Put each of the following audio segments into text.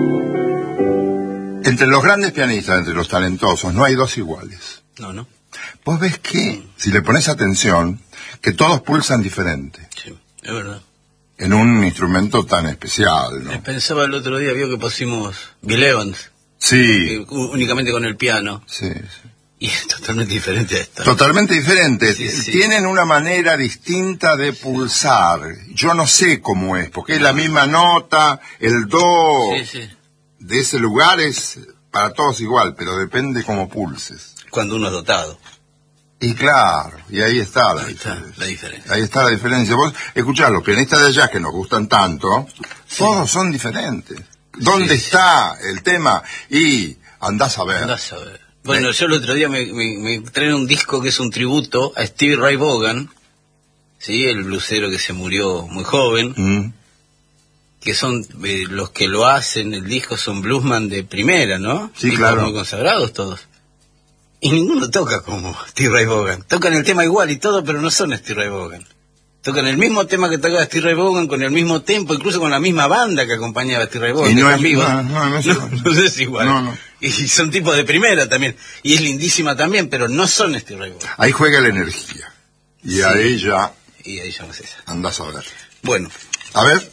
Entre los grandes pianistas, entre los talentosos, no hay dos iguales. No. Vos ves que, si le pones atención, que todos pulsan diferente. Sí, es verdad. En un instrumento tan especial, ¿no? Pensaba el otro día, vio que pusimos Bill Evans. Sí. Únicamente con el piano. Sí. Y es totalmente diferente a esto. Totalmente diferente. Sí. Tienen una manera distinta de pulsar. Yo no sé cómo es, porque es la misma nota, el do de ese lugar es para todos igual, pero depende cómo pulses. Cuando uno es dotado. Y claro, y ahí está la diferencia. Ahí está la diferencia. Vos escuchás, los pianistas de jazz que nos gustan tanto, todos son diferentes. ¿Dónde está el tema? Y andás a ver. Bueno, yo el otro día me traen un disco que es un tributo a Stevie Ray Vaughan, ¿sí? El blusero que se murió muy joven, que son los que lo hacen, el disco son bluesman de primera, ¿no? Sí, claro. Muy consagrados todos. Y ninguno toca como Stevie Ray Vaughan. Tocan el tema igual y todo, pero no son Stevie Ray Vaughan. Tocan el mismo tema que tocaba Stevie Ray Vaughan con el mismo tempo, incluso con la misma banda que acompañaba a Stevie Ray Vaughan. Y no es igual. No. Y son tipos de primera también. Y es lindísima también, pero no son Stevie Ray Vaughan. Ahí juega la energía. Y ahí ya... Y ahí ya no es esa. Andás a ver. Bueno. A ver.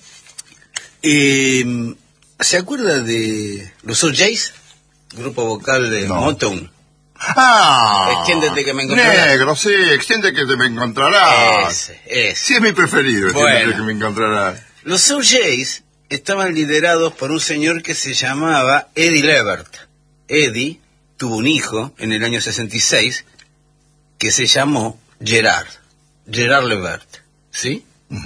¿Se acuerda de los OJs? Grupo vocal de Motown. Extiéndete que me encontrarás. Negro, sí, extiende que te me encontrarás. Ese. Sí, es mi preferido, extiéndete que me encontrarás. Los OJs estaban liderados por un señor que se llamaba Eddie Levert. Eddie tuvo un hijo en el año 66 que se llamó Gerard Levert, ¿sí?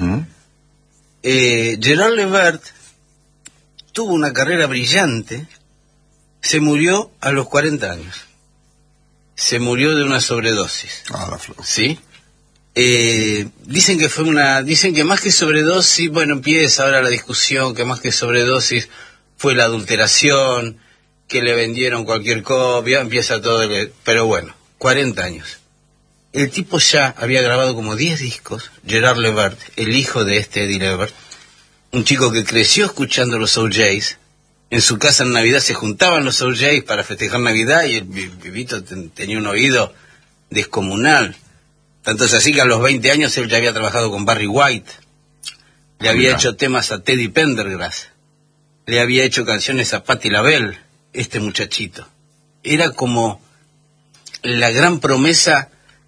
Gerard Levert tuvo una carrera brillante, se murió a los 40 años. Se murió de una sobredosis. ¿Sí? Dicen que más que sobredosis, bueno, empieza ahora la discusión, que más que sobredosis fue la adulteración, que le vendieron cualquier copia, empieza todo, pero bueno, 40 años. El tipo ya había grabado como 10 discos, Gerard Levert, el hijo de Eddie Levert, un chico que creció escuchando los OJs. En su casa en Navidad se juntaban los OJs para festejar Navidad y el pibito tenía un oído descomunal. Tanto es así que a los 20 años él ya había trabajado con Barry White, le había hecho temas a Teddy Pendergrass, le había hecho canciones a Patti LaBelle, este muchachito. Era como la gran promesa,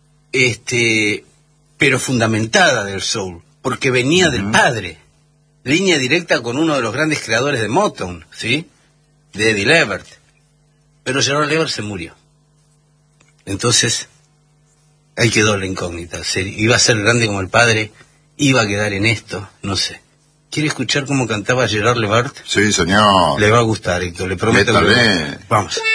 pero fundamentada del soul, porque venía del padre. Línea directa con uno de los grandes creadores de Motown, ¿sí? De Eddie Levert. Pero Gerard Levert se murió. Entonces, ahí quedó la incógnita. ¿Iba a ser grande como el padre? ¿Iba a quedar en esto? No sé. ¿Quiere escuchar cómo cantaba Gerard Levert? Sí, señor. Le va a gustar, Héctor, le prometo. Métale. Vamos.